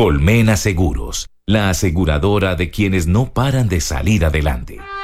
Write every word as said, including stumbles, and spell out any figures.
Colmena Seguros, la aseguradora de quienes no paran de salir adelante.